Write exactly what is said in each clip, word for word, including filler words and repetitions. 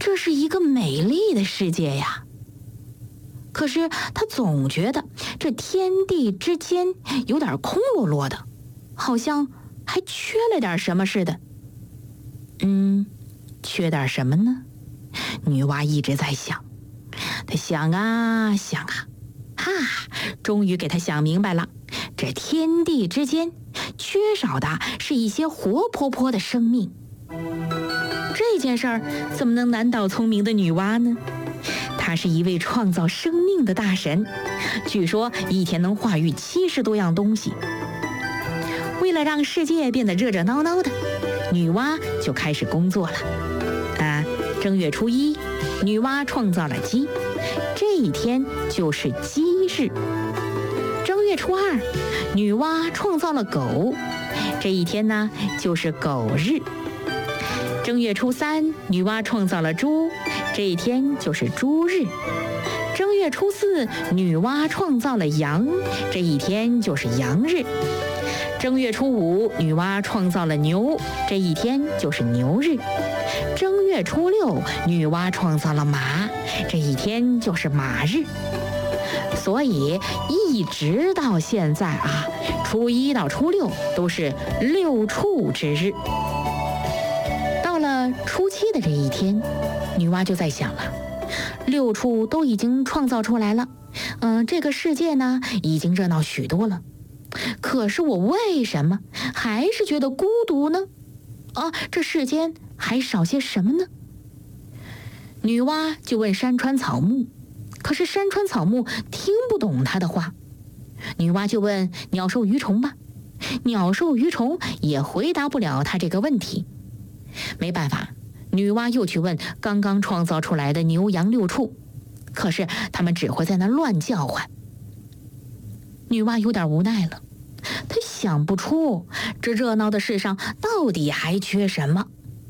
这是一个美丽的世界呀。可是她总觉得这天地之间有点空落落的，好像还缺了点什么似的。嗯，缺点什么呢？女娲一直在想，她想啊想啊，哈，终于给她想明白了。这天地之间缺少的是一些活泼泼的生命。这件事儿怎么能难倒聪明的女娲呢？她是一位创造生命的大神，据说一天能化育七十多样东西。为了让世界变得热热闹闹的，女娲就开始工作了。啊，正月初一，女娲创造了鸡，这一天就是鸡日。正月初二，女娲创造了狗，这一天呢就是狗日。正月初三，女娲创造了猪，这一天就是猪日。正月初四，女娲创造了羊，这一天就是羊日。正月初五，女娲创造了牛，这一天就是牛日。正月初六，女娲创造了马，这一天就是马日。所以一直到现在啊，初一到初六都是六畜之日。到了初七的这一天，女娲就在想了，六畜都已经创造出来了，嗯、呃，这个世界呢已经热闹许多了，可是我为什么还是觉得孤独呢？啊，这世间还少些什么呢？女娲就问山川草木，可是山川草木听不懂她的话。女娲就问鸟兽鱼虫吧，鸟兽鱼虫也回答不了她这个问题。没办法，女娲又去问刚刚创造出来的牛羊六畜，可是他们只会在那乱叫唤。女娲有点无奈了，她想不出这热闹的世上到底还缺什么。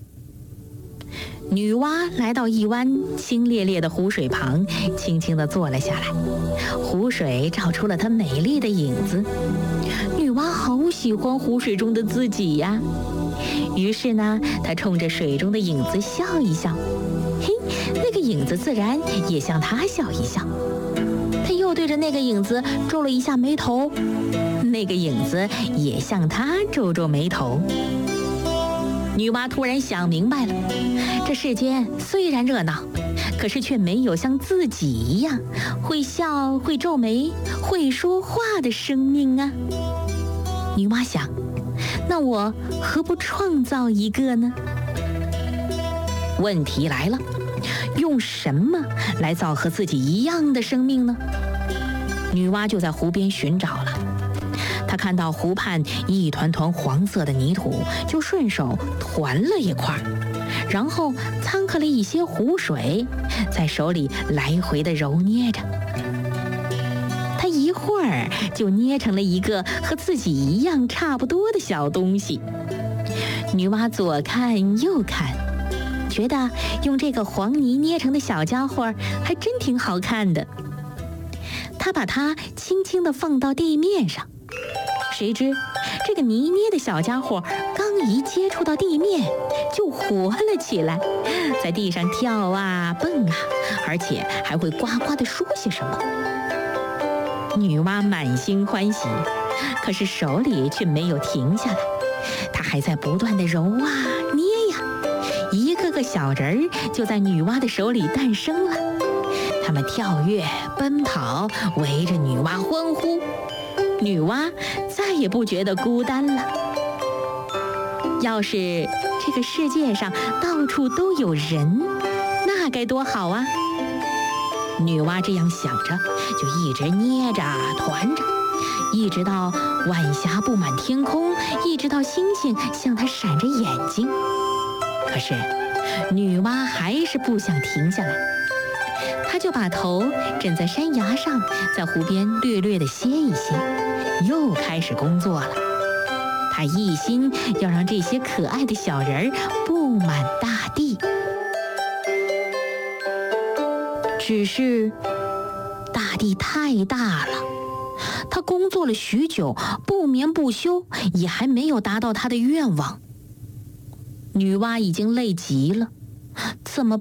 女娲来到一湾清冽冽的湖水旁，轻轻地坐了下来。湖水照出了她美丽的影子，女娲好喜欢湖水中的自己呀。于是呢，她冲着水中的影子笑一笑，嘿，那个影子自然也向她笑一笑。她又对着那个影子皱了一下眉头，那个影子也向她皱皱眉头。女娲突然想明白了，这世间虽然热闹，可是却没有像自己一样会笑、会皱眉、会说话的生命啊。女娲想，那我何不创造一个呢？问题来了，用什么来造和自己一样的生命呢？女娲就在湖边寻找了。她看到湖畔一团团黄色的泥土，就顺手团了一块，然后掺和了一些湖水，在手里来回的揉捏着。她一会儿就捏成了一个和自己一样差不多的小东西。女娲左看右看，觉得用这个黄泥捏成的小家伙还真挺好看的。她把它轻轻地放到地面上，谁知这个泥捏的小家伙刚一接触到地面，就活了起来，在地上跳啊蹦啊，而且还会呱呱地说些什么。女娲满心欢喜，可是手里却没有停下来，她还在不断地揉啊捏呀，一个个小人儿就在女娲的手里诞生了。他们跳跃奔跑，围着女娲欢呼。女娲再也不觉得孤单了。要是这个世界上到处都有人，那该多好啊！女娲这样想着，就一直捏着团着，一直到晚霞布满天空，一直到星星向她闪着眼睛。可是女娲还是不想停下来，她就把头枕在山崖上，在湖边略略地歇一歇，又开始工作了。她一心要让这些可爱的小人儿布满大地。只是大地太大了，她工作了许久，不眠不休，也还没有达到她的愿望。女娲已经累极了，怎么